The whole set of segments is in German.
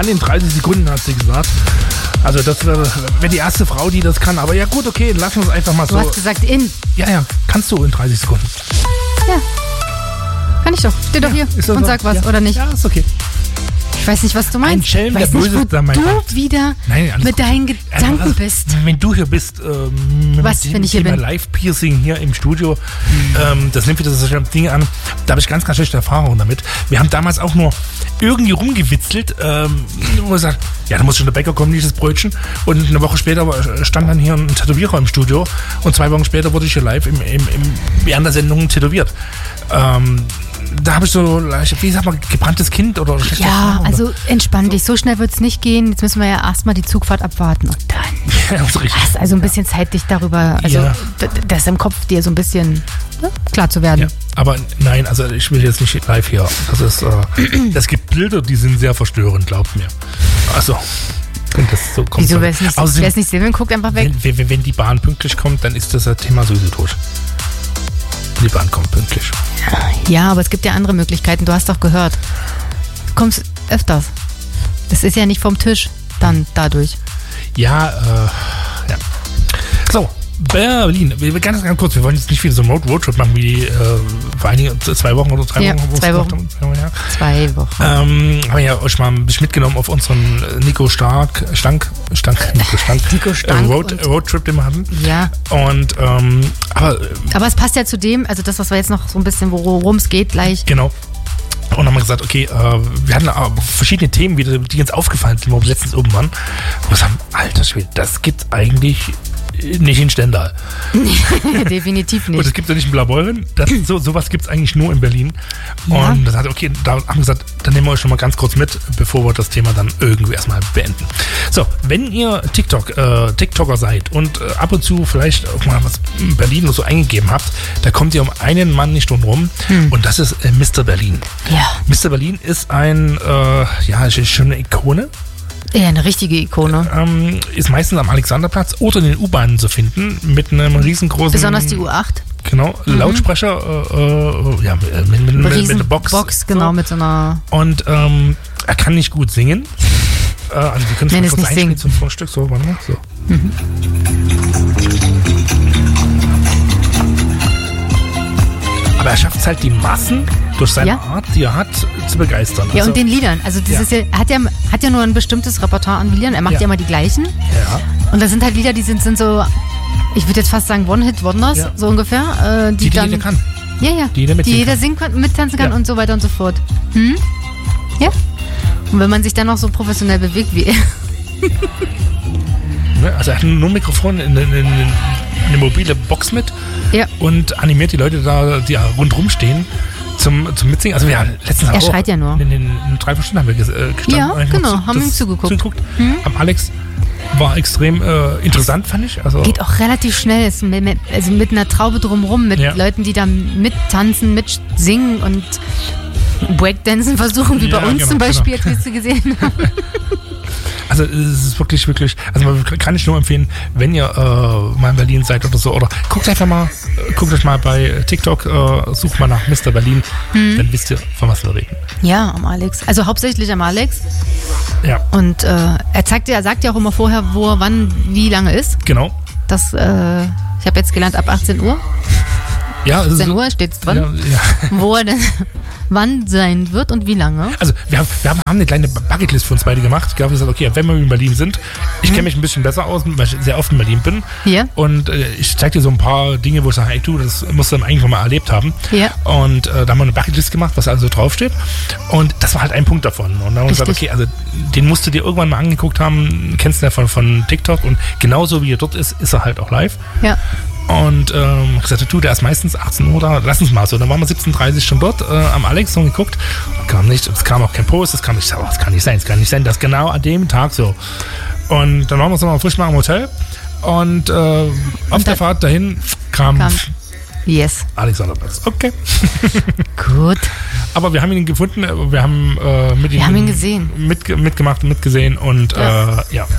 kann in 30 Sekunden, hat sie gesagt. Also das wäre die erste Frau, die das kann. Aber ja gut, okay, lass uns einfach mal so. Du hast gesagt in. Ja, kannst du in 30 Sekunden. Ja. Kann ich doch. Steh doch hier und so? sag was, oder nicht? Ja, ist okay. Ich weiß nicht, was du meinst. Ein Schelm, ich weiß der nicht, Böses, wo mein du Gott. wieder mit deinen Gedanken bist. Wenn du hier bist, Was, wenn ich hier bin? Live-Piercing hier im Studio, das nimmt wieder solche Dinge an. Da habe ich ganz, ganz schlechte Erfahrungen damit. Wir haben damals auch nur irgendwie rumgewitzelt, wo wir sagen, ja, da muss schon der Bäcker kommen, dieses Brötchen. Und eine Woche später stand dann hier ein Tätowierer im Studio und 2 Wochen später wurde ich hier live während der Sendung tätowiert. Da habe ich so, wie sagt man, gebranntes Kind oder schlechte Erfahrungen. Ja, also entspann dich, so schnell wird es nicht gehen. Jetzt müssen wir ja erstmal die Zugfahrt abwarten und dann hast also ein bisschen Zeit, dich darüber, also das im Kopf dir so ein bisschen klar zu werden. Ja, aber nein, also ich will jetzt nicht live hier. Es gibt Bilder, die sind sehr verstörend, glaubt mir. Also, wenn das so kommt. Wieso, wer es nicht sehen will, guckt einfach weg. Wenn die Bahn pünktlich kommt, dann ist das Thema sowieso durch. Die Bahn kommt pünktlich. Ja, aber es gibt ja andere Möglichkeiten. Du hast doch gehört. Du kommst öfters. Das ist ja nicht vom Tisch dann dadurch. Ja. So, Berlin. Ganz kurz, wir wollen jetzt nicht wieder so einen Roadtrip machen wie vor einigen 2 Wochen oder 3 Wochen. 2 Wochen. 2 Wochen. Haben wir ja euch mal ein bisschen mitgenommen auf unseren Nico Stank Roadtrip, den wir hatten. Ja. Und aber es passt ja zu dem, also das, was wir jetzt noch so ein bisschen, worum es geht gleich. Genau. Und haben wir gesagt, okay, wir hatten verschiedene Themen wieder, die uns aufgefallen sind, wo wir letztens oben waren. Und wir sagen, alter Schwede, das gibt's eigentlich nicht in Stendal. Definitiv nicht. Und es gibt ja nicht in Blaubeuren. Sowas gibt es eigentlich nur in Berlin. Ja. Und das hat, okay, da haben wir gesagt, dann nehmen wir euch schon mal ganz kurz mit, bevor wir das Thema dann irgendwie erstmal beenden. So, wenn ihr TikToker seid und ab und zu vielleicht auch mal was in Berlin oder so eingegeben habt, da kommt ihr um einen Mann nicht drum rum. Und das ist Mr. Berlin. Ja. Mr. Berlin ist schon eine Ikone. Ja, eine richtige Ikone. Ist meistens am Alexanderplatz oder in den U-Bahnen zu finden, mit einem riesengroßen... Besonders die U8. Genau, Lautsprecher, mit einer Box. Genau, mit so einer... Und er kann nicht gut singen. Also wir können es mal kurz einspielen zum Vorstück. So, warte mal. So. Aber er schafft es halt, die Massen durch seine Art, die er hat, zu begeistern. Ja, also, und den Liedern. Also das ist ja, hat ja nur ein bestimmtes Repertoire an Liedern. Er macht ja immer die gleichen. Ja. Und das sind halt Lieder, die sind so, ich würde jetzt fast sagen One-Hit-Wonders, so ungefähr. Die dann, jeder kann. Ja. Die jeder singen kann, mittanzen kann und so weiter und so fort. Ja. Und wenn man sich dann noch so professionell bewegt wie er. Also er hat nur ein Mikrofon in eine mobile Box mit und animiert die Leute da, die rundherum stehen, zum Mitsingen. Also ja, letztens er schreit ja nur. In 3-4 Stunden haben wir gestanden. Ja, genau, haben ihm zugeguckt. Am Alex war extrem interessant, fand ich. Also geht auch relativ schnell, also mit einer Traube drumherum, mit Leuten, die da mittanzen, mitsingen und Breakdancen versuchen, wie bei uns zum Beispiel, jetzt wirst du gesehen. Also es ist wirklich, also man kann ich nur empfehlen, wenn ihr mal in Berlin seid oder so, oder guckt euch mal bei TikTok, sucht mal nach Mr. Berlin, dann wisst ihr, von was wir reden. Ja, am Alex. Also hauptsächlich am Alex. Ja. Und er sagt ja auch immer vorher, wo er wann, wie lange ist. Genau. Das, ich habe jetzt gelernt, ab 18 Uhr. Ja, 18 Uhr steht's drin. Ja. Wo er denn wann sein wird und wie lange. Also wir haben eine kleine Bucketlist für uns beide gemacht. Ich glaube, wir gesagt, okay, wenn wir in Berlin sind, ich kenne mich ein bisschen besser aus, weil ich sehr oft in Berlin bin. Ja. Und ich zeige dir so ein paar Dinge, wo ich sage, hey du, das musst du dann eigentlich mal erlebt haben. Ja. Und da haben wir eine Bucketlist gemacht, was also draufsteht. Und das war halt ein Punkt davon. Und dann haben wir gesagt, okay, also den musst du dir irgendwann mal angeguckt haben, kennst du ja von TikTok. Und genauso wie er dort ist er halt auch live. Ja. Und ich sagte, du, der ist meistens 18 Uhr da, lass uns mal so. Dann waren wir 17:30 schon dort am Alex und geguckt. Kam nicht, es kam auch kein Post, es kann nicht sein, das genau an dem Tag so. Und dann waren wir so mal frisch mal im Hotel und auf der Fahrt dahin kam Alexanderplatz. Okay. Gut. Aber wir haben ihn gefunden, wir haben ihn gesehen. Mitgemacht und mitgesehen und ja.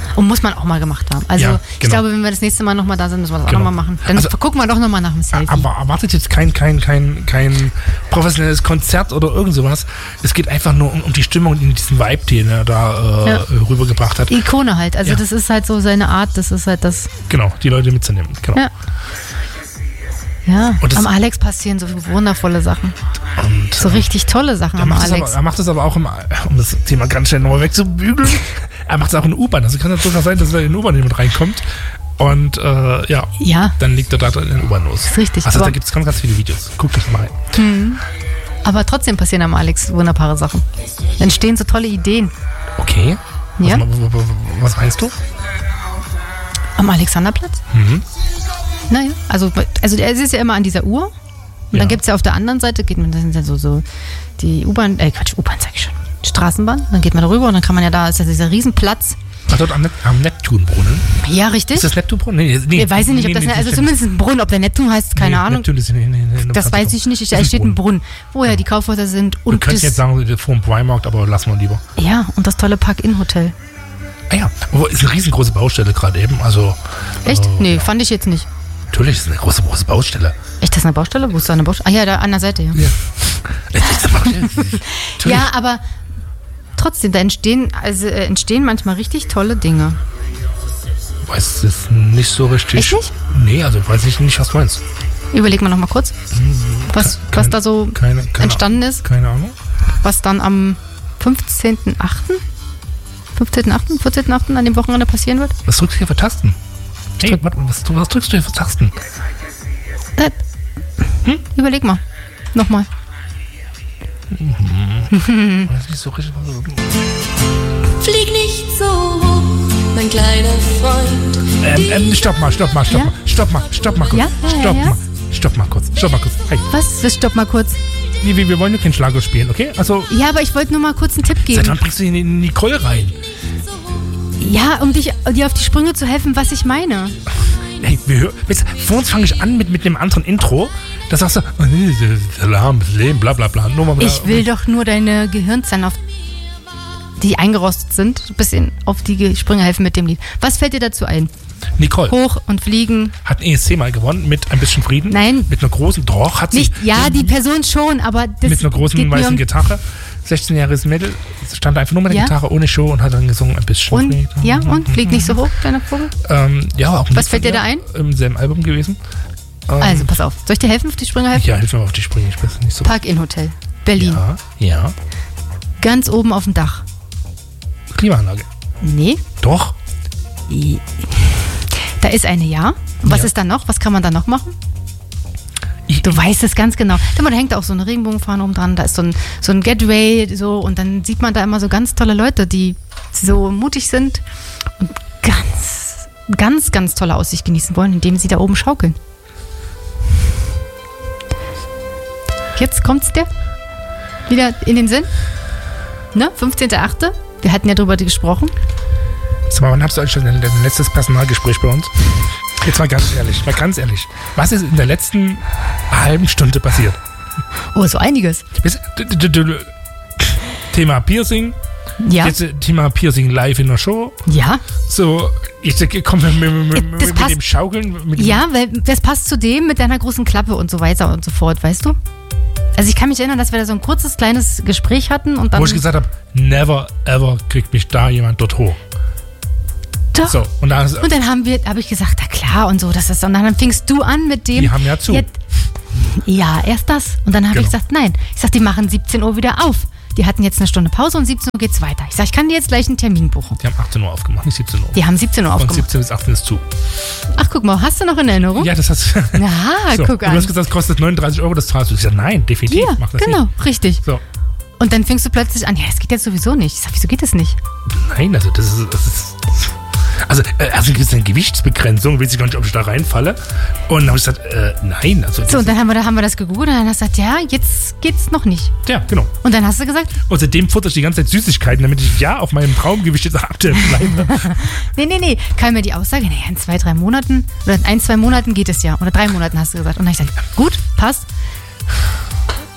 Und muss man auch mal gemacht haben. Also Ja, ich genau. glaube, wenn wir das nächste Mal nochmal da sind, müssen wir das auch Genau. nochmal machen. Dann Also- gucken wir doch nochmal nach dem Selfie. Aber erwartet jetzt kein professionelles Konzert oder irgend sowas. Es geht einfach nur um die Stimmung und diesen Vibe, den er da rübergebracht hat. Ikone halt. Also Ja. das ist halt so seine Art, das ist halt das. Genau, die Leute mitzunehmen. Genau. Ja. Ja, Und das- am Alex passieren so wundervolle Sachen. Und, So richtig tolle Sachen am Alex. er macht das aber auch, um das Thema ganz schnell nochmal wegzubügeln, er macht es auch in U-Bahn. Also kann es durchaus sein, dass er in U-Bahn mit reinkommt. Und Ja, dann liegt er da drin in der U-Bahn los. ist richtig. Also da Aber, gibt es ganz, ganz viele Videos. Guckt euch mal rein. aber trotzdem passieren am Alex wunderbare Sachen. Da entstehen so tolle Ideen. Okay. Ja? Was meinst du? Am Alexanderplatz? Naja, also es ist ja immer an dieser Uhr. Und Ja. dann gibt es ja auf der anderen Seite, das sind ja so die U-Bahn, U-Bahn sag ich schon, Straßenbahn. Dann geht man darüber und dann kann man ja da, ist ja dieser Riesenplatz. Ach, dort am Neptunbrunnen. Ja, richtig. Ist das Neptunbrunnen? Nee, Ich weiß nicht, ob das, also zumindest ein Brunnen, ob der Neptun heißt, keine Ahnung. Neptun ist Das weiß ich nicht. Da steht ein Brunnen, wo ja die Kaufhäuser sind. Wir Und könnten jetzt sagen, vor dem Primarkt, aber lassen wir lieber. ja, und das tolle Park-In-Hotel. Ah ja, aber ist eine riesengroße Baustelle gerade eben. Also, Echt? Nee, fand ich jetzt nicht. natürlich ist es eine große Baustelle. Echt, das ist eine Baustelle? Wo ist da eine Baustelle? Ah ja, da an der Seite, ja. Ja. Es ist eine Baustelle. Natürlich. Ja, aber trotzdem, da entstehen manchmal richtig tolle Dinge. Weiß es nicht so richtig. Echt nicht? Nee, also weiß ich nicht, was du meinst. Überleg mal noch mal kurz, was da so keine entstanden ist, Keine Ahnung. was dann am 15.8., 14.8. an dem Wochenende passieren wird. Was drückst du hier für Tasten? Hey, warte, was drückst du hier für Tasten? Überleg mal. Nochmal. Weiß nicht so richtig. Flieg nicht so hoch, mein kleiner Freund. Stopp mal kurz. Ja? Stopp mal kurz. Hey, Was? Stopp mal kurz. wir wollen nur keinen Schlager spielen, okay? Also, Ja, aber ich wollte nur mal kurz einen Tipp seit geben. wann bringst du hier in Nicole rein? Ja, um dir auf die Sprünge zu helfen, was ich meine. Hey, weißt du, vor uns fange ich an mit einem anderen Intro. Da sagst du, Salam, Leben, bla bla bla. Nur mal, Ich will doch nur deine Gehirnzellen, die eingerostet sind, ein bisschen auf die Sprünge helfen mit dem Lied. Was fällt dir dazu ein? Nicole Hoch und fliegen. hat ein ESC mal gewonnen mit ein bisschen Frieden. Nein. Mit einer großen, doch, hat sie. Nicht, ja, die Person schon, aber das Mit einer großen geht mir weißen um- Gitarre. 16-jähriges Mädel stand einfach nur mit der Ja. Gitarre ohne Show und hat dann gesungen ein bisschen Und, Frieden. ja, und fliegt nicht so hoch, kleiner Vogel. Ja, auch ein Was Lied fällt dir von da ein? ihr, Im selben Album gewesen. Also, pass auf. Soll ich dir helfen, auf die Sprünge helfen? Ja, hilf mir mal auf die Sprünge, ich weiß nicht so. Park-In-Hotel. Berlin. Ja. Ganz oben auf dem Dach. Klimaanlage. Nee. Doch. Da ist eine, ja. Und was Ja. ist da noch? Was kann man da noch machen? Du weißt es ganz genau. Da hängt auch so eine Regenbogenfahne oben dran. Da ist so ein Getaway so und dann sieht man da immer so ganz tolle Leute, die so mutig sind und ganz, ganz tolle Aussicht genießen wollen, indem sie da oben schaukeln. Jetzt kommt's dir wieder in den Sinn. Ne? 15.8. Wir hatten ja drüber gesprochen. Sag mal, wann hast du eigentlich schon dein letztes Personalgespräch bei uns? Jetzt mal ganz ehrlich. Was ist in der letzten halben Stunde passiert? Oh, so einiges. Thema Piercing. Ja. Jetzt Thema Piercing live in der Show. Ja. So, jetzt kommen wir Das mit passt. dem Schaukeln. Mit dem, Ja, weil das passt zu dem mit deiner großen Klappe und so weiter und so fort, weißt du? Also ich kann mich erinnern, dass wir da so ein kurzes, kleines Gespräch hatten und dann... wo ich gesagt habe, never ever kriegt mich da jemand dort hoch. Doch. So, und dann habe ich gesagt, na klar und so, das ist... Und dann fingst du an mit dem... Die haben ja zu. Ja, erst das. Und dann habe Genau. ich gesagt, nein. Ich sag, die machen 17 Uhr wieder auf. Die hatten jetzt eine Stunde Pause und 17 Uhr geht's weiter. Ich sag, ich kann dir jetzt gleich einen Termin buchen. die haben 18 Uhr aufgemacht, nicht 17 Uhr. Die haben 17 Uhr Von aufgemacht. 17 bis 18 ist zu. Ach, guck mal, hast du noch in Erinnerung? Ja, das hast du. Na, So, guck und an. du hast gesagt, das kostet 39 Euro, das zahlst du. Ich sag, nein, definitiv, Ja, mach das genau, nicht. richtig. So, Und dann fängst du plötzlich an, ja, das geht jetzt sowieso nicht. Ich sag, wieso geht das nicht? nein, also das ist also gibt es eine Gewichtsbegrenzung, weiß ich gar nicht, ob ich da reinfalle. Und dann habe ich gesagt, nein. Also So, und dann haben wir das gegoogelt und dann hast du gesagt, ja, jetzt geht's noch nicht. ja, genau. Und dann hast du gesagt, Und seitdem futter ich die ganze Zeit Süßigkeiten, damit ich ja auf meinem Traumgewicht jetzt aktuell bleibe. nee, kam mir die Aussage, naja, in 2-3 Monaten oder in 1-2 Monaten geht es ja. Oder 3 Monaten hast du gesagt. Und dann habe ich gesagt, gut, passt.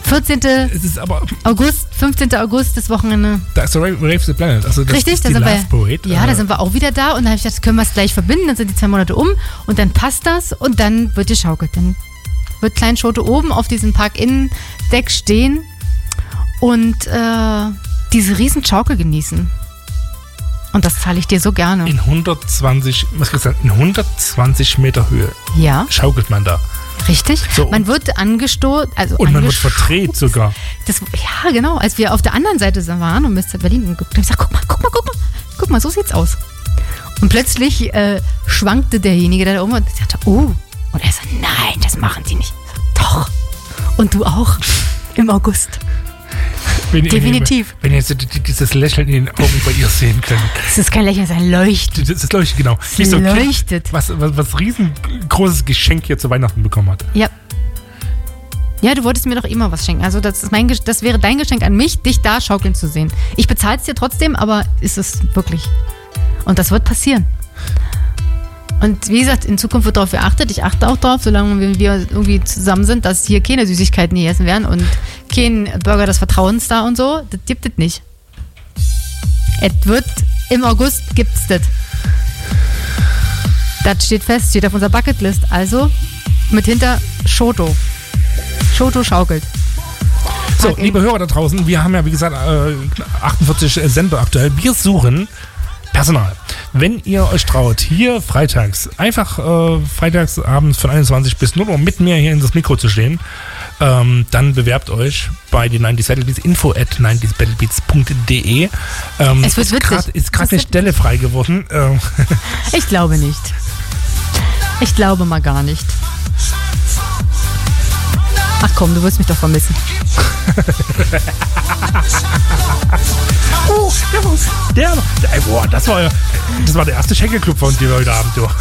14. Es ist aber August, 15. August, das Wochenende. Da ist der Rave the Planet. Also das Richtig, ist da die sind Last wir. Parade. Ja, da sind wir auch wieder da. Und dann habe ich gedacht, können wir es gleich verbinden. Dann sind die 2 Monate um und dann passt das und dann wird geschaukelt. Dann wird Klein Schote oben auf diesem Park-In-Deck stehen und diese riesen Schaukel genießen. Und das zahle ich dir so gerne. In 120 Meter Höhe Ja, schaukelt man da. richtig. So, Man wird angestoßen. Also und man wird verdreht sogar. Ja, genau. Als wir auf der anderen Seite waren und Mr. Berlin geguckt haben, ich gesagt, guck mal, so sieht's aus. Und plötzlich schwankte derjenige da oben und sagte, oh. Und er so, nein, das machen sie nicht. Ich so, doch. Und du auch. Im August. Definitiv. Wenn ihr jetzt dieses Lächeln in den Augen bei ihr sehen könnt. Das ist kein Lächeln, das ist ein Leuchten. Das ist leuchtet, genau. Es leuchtet. Was riesengroßes Geschenk hier zu Weihnachten bekommen hat. Ja. Ja, du wolltest mir doch immer was schenken. Also das wäre dein Geschenk an mich, dich da schaukeln zu sehen. Ich bezahle es dir trotzdem, aber ist es wirklich. Und das wird passieren. Und wie gesagt, in Zukunft wird darauf geachtet. Ich achte auch darauf, solange wir irgendwie zusammen sind, dass hier keine Süßigkeiten gegessen werden und kein Burger des Vertrauens da und so. Das gibt es nicht. Es wird im August gibt's das. Das steht fest, steht auf unserer Bucketlist. Also mit hinter Schoto. Schoto schaukelt. So, liebe Hörer da draußen, wir haben ja, wie gesagt, 48 Sender aktuell. Wir suchen Personal. Wenn ihr euch traut, hier freitags, einfach freitags abends von 21 bis 0 Uhr mit mir hier in das Mikro zu stehen, dann bewerbt euch bei den 90s Battlebeats, info@90sbattlebeats.de. Es wird witzig. Ist gerade eine Stelle frei geworden. Ich glaube nicht. Ich glaube mal gar nicht. Ach komm, du wirst mich doch vermissen. Das war der erste Schenkelclub von dir heute Abend, du.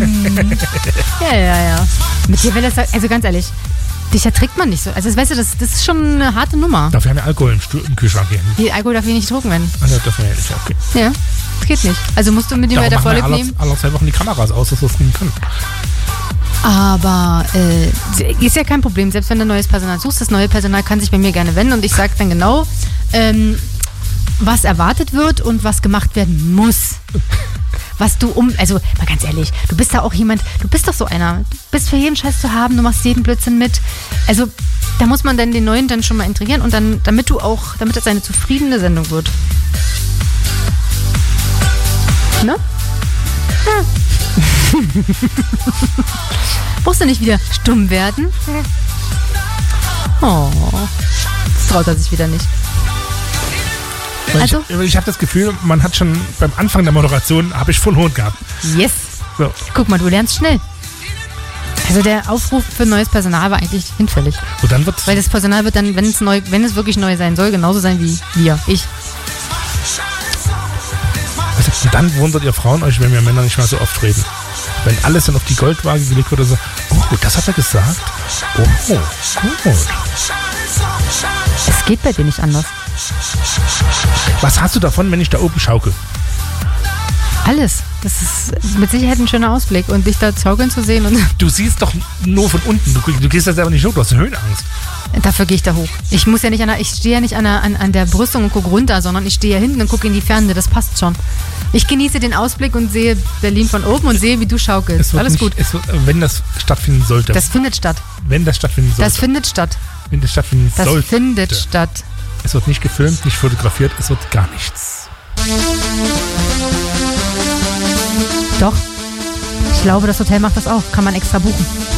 Ja. Mit dir will das, also ganz ehrlich, dich erträgt man nicht so. Also weißt du, das ist schon eine harte Nummer. Dafür haben wir Alkohol im Kühlschrank hier. Die Alkohol darf ich nicht drucken, wenn. Ach ja, dürfen wir ja nicht, okay. Ja, das geht nicht. Also musst du mit dem weiter Vorlieb nehmen. Alle 2 Wochen die Kameras aus, dass wir es trinken können. Aber ist ja kein Problem. Selbst wenn du neues Personal suchst, das neue Personal kann sich bei mir gerne wenden und ich sage dann genau, was erwartet wird und was gemacht werden muss. Was du also mal ganz ehrlich, du bist da auch jemand, du bist doch so einer, du bist für jeden Scheiß zu haben, du machst jeden Blödsinn mit. Also da muss man dann den Neuen dann schon mal integrieren und dann, damit das eine zufriedene Sendung wird. Ne? Ja. Brauchst du nicht wieder stumm werden? Oh, das traut er sich wieder nicht. Also? Ich habe das Gefühl, man hat schon beim Anfang der Moderation, habe ich voll Hohn gehabt. Yes. So. Guck mal, du lernst schnell. Also der Aufruf für neues Personal war eigentlich hinfällig. Und dann wird's, weil das Personal wird dann, wenn es wirklich neu sein soll, genauso sein wie wir, ich. Und dann wundert ihr Frauen euch, wenn wir Männer nicht mal so oft reden. Wenn alles dann auf die Goldwaage gelegt wird, so, oh, das hat er gesagt. Oh, gut. Es geht bei dir nicht anders. Was hast du davon, wenn ich da oben schaukel? Alles. Das ist mit Sicherheit ein schöner Ausblick. Und dich da schaukeln zu sehen. Und du siehst doch nur von unten. Du gehst da selber nicht hoch, du hast Höhenangst. Dafür gehe ich da hoch. Ich stehe ja nicht an der Brüstung und gucke runter, sondern ich stehe ja hinten und gucke in die Ferne. Das passt schon. Ich genieße den Ausblick und sehe Berlin von oben und sehe, wie du schaukelst. Alles gut. Wenn das stattfinden sollte. Das findet statt. Wenn das stattfinden sollte. Das findet statt. Wenn das stattfinden sollte. Das findet statt. Es wird nicht gefilmt, nicht fotografiert, es wird gar nichts. Doch. Ich glaube, das Hotel macht das auch. Kann man extra buchen.